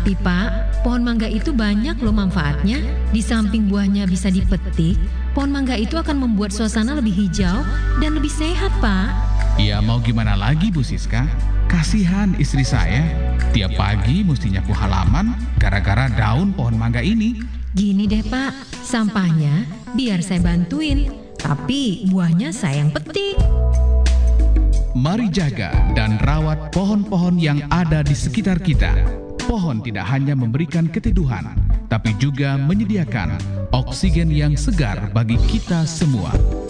Tapi Pak, pohon mangga itu banyak loh manfaatnya. Di samping buahnya bisa dipetik, pohon mangga itu akan membuat suasana lebih hijau dan lebih sehat, Pak. Ya mau gimana lagi Bu Siska? Kasihan istri saya. Tiap pagi mesti nyapu halaman gara-gara daun pohon mangga ini. Gini deh Pak, sampahnya biar saya bantuin, tapi buahnya saya yang petik. Mari jaga dan rawat pohon-pohon yang ada di sekitar kita. Pohon tidak hanya memberikan keteduhan, tapi juga menyediakan oksigen yang segar bagi kita semua.